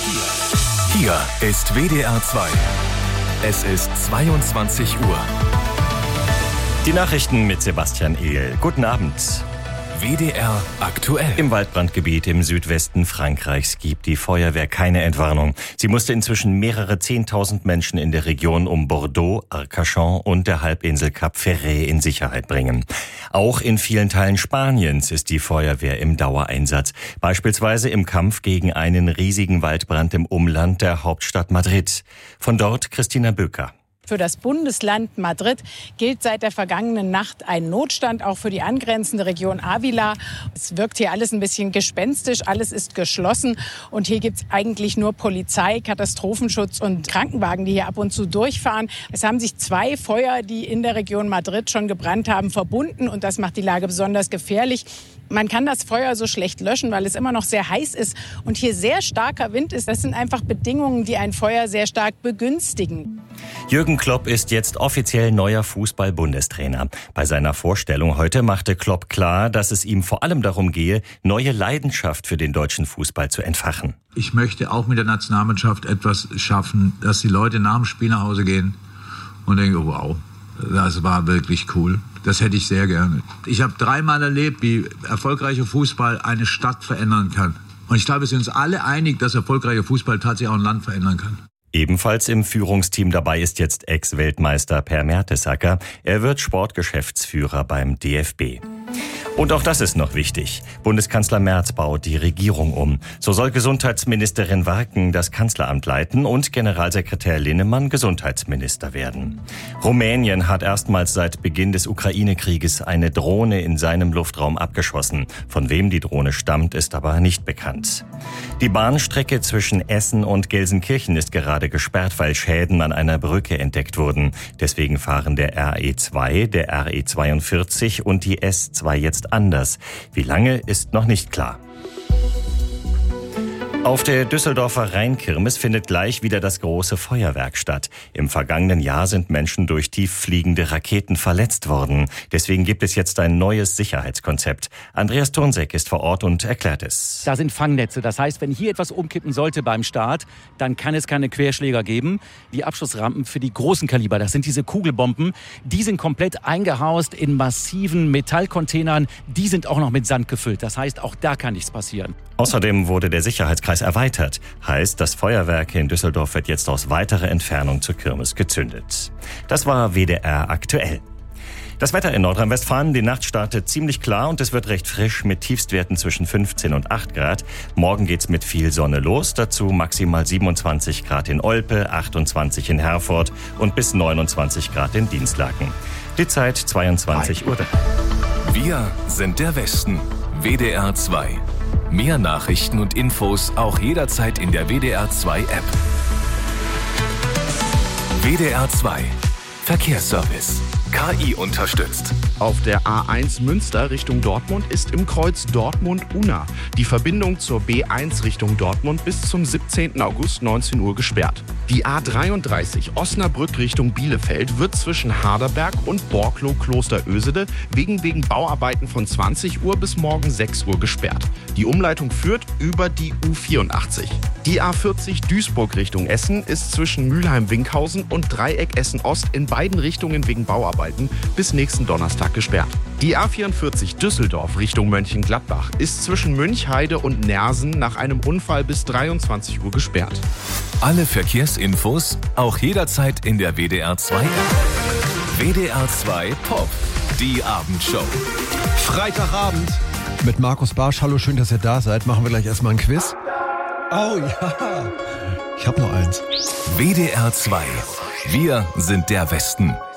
Hier ist WDR 2. Es ist 22 Uhr. Die Nachrichten mit Sebastian Ehl. Guten Abend. WDR aktuell. Im Waldbrandgebiet im Südwesten Frankreichs gibt die Feuerwehr keine Entwarnung. Sie musste inzwischen mehrere 10.000 Menschen in der Region um Bordeaux, Arcachon und der Halbinsel Cap Ferret in Sicherheit bringen. Auch in vielen Teilen Spaniens ist die Feuerwehr im Dauereinsatz. Beispielsweise im Kampf gegen einen riesigen Waldbrand im Umland der Hauptstadt Madrid. Von dort Christina Böker. Für das Bundesland Madrid gilt seit der vergangenen Nacht ein Notstand, auch für die angrenzende Region Ávila. Es wirkt hier alles ein bisschen gespenstisch, alles ist geschlossen und hier gibt es eigentlich nur Polizei, Katastrophenschutz und Krankenwagen, die hier ab und zu durchfahren. Es haben sich 2 Feuer, die in der Region Madrid schon gebrannt haben, verbunden und das macht die Lage besonders gefährlich. Man kann das Feuer so schlecht löschen, weil es immer noch sehr heiß ist und hier sehr starker Wind ist. Das sind einfach Bedingungen, die ein Feuer sehr stark begünstigen. Jürgen Klopp ist jetzt offiziell neuer Fußball-Bundestrainer. Bei seiner Vorstellung heute machte Klopp klar, dass es ihm vor allem darum gehe, neue Leidenschaft für den deutschen Fußball zu entfachen. Ich möchte auch mit der Nationalmannschaft etwas schaffen, dass die Leute nach dem Spiel nach Hause gehen und denken, wow, das war wirklich cool. Das hätte ich sehr gerne. Ich habe 3-mal erlebt, wie erfolgreicher Fußball eine Stadt verändern kann. Und ich glaube, wir sind uns alle einig, dass erfolgreicher Fußball tatsächlich auch ein Land verändern kann. Ebenfalls im Führungsteam dabei ist jetzt Ex-Weltmeister Per Mertesacker. Er wird Sportgeschäftsführer beim DFB. Und auch das ist noch wichtig. Bundeskanzler Merz baut die Regierung um. So soll Gesundheitsministerin Warken das Kanzleramt leiten und Generalsekretär Linnemann Gesundheitsminister werden. Rumänien hat erstmals seit Beginn des Ukraine-Krieges eine Drohne in seinem Luftraum abgeschossen. Von wem die Drohne stammt, ist aber nicht bekannt. Die Bahnstrecke zwischen Essen und Gelsenkirchen ist gerade gesperrt, weil Schäden an einer Brücke entdeckt wurden. Deswegen fahren der RE2, der RE42 und die S2 jetzt anders. Wie lange, ist noch nicht klar. Auf der Düsseldorfer Rheinkirmes findet gleich wieder das große Feuerwerk statt. Im vergangenen Jahr sind Menschen durch tieffliegende Raketen verletzt worden. Deswegen gibt es jetzt ein neues Sicherheitskonzept. Andreas Turnseck ist vor Ort und erklärt es. Da sind Fangnetze. Das heißt, wenn hier etwas umkippen sollte beim Start, dann kann es keine Querschläger geben. Die Abschussrampen für die großen Kaliber, das sind diese Kugelbomben, die sind komplett eingehaust in massiven Metallcontainern. Die sind auch noch mit Sand gefüllt. Das heißt, auch da kann nichts passieren. Außerdem wurde der Sicherheitskreis erweitert. Heißt, das Feuerwerk in Düsseldorf wird jetzt aus weiterer Entfernung zur Kirmes gezündet. Das war WDR aktuell. Das Wetter in Nordrhein-Westfalen, die Nacht startet ziemlich klar und es wird recht frisch mit Tiefstwerten zwischen 15 und 8 Grad. Morgen geht's mit viel Sonne los, dazu maximal 27 Grad in Olpe, 28 in Herford und bis 29 Grad in Dinslaken. Die Zeit 22 Uhr. Wir sind der Westen. WDR 2. Mehr Nachrichten und Infos auch jederzeit in der WDR 2 App. WDR 2 Verkehrsservice. KI unterstützt. Auf der A1 Münster Richtung Dortmund ist im Kreuz Dortmund-Unna die Verbindung zur B1 Richtung Dortmund bis zum 17. August 19 Uhr gesperrt. Die A33 Osnabrück Richtung Bielefeld wird zwischen Harderberg und Borklow-Klosterösede wegen Bauarbeiten von 20 Uhr bis morgen 6 Uhr gesperrt. Die Umleitung führt über die U84. Die A40 Duisburg Richtung Essen ist zwischen Mülheim-Winkhausen und Dreieck Essen-Ost in beiden Richtungen wegen Bauarbeiten bis nächsten Donnerstag gesperrt. Die A44 Düsseldorf Richtung Mönchengladbach ist zwischen Münchheide und Nersen nach einem Unfall bis 23 Uhr gesperrt. Alle Verkehrsinfos auch jederzeit in der WDR 2 App. WDR 2 Pop, die Abendshow. Freitagabend mit Markus Barsch. Hallo, schön, dass ihr da seid. Machen wir gleich erstmal ein Quiz. Oh ja, ich habe noch eins. WDR 2. Wir sind der Westen.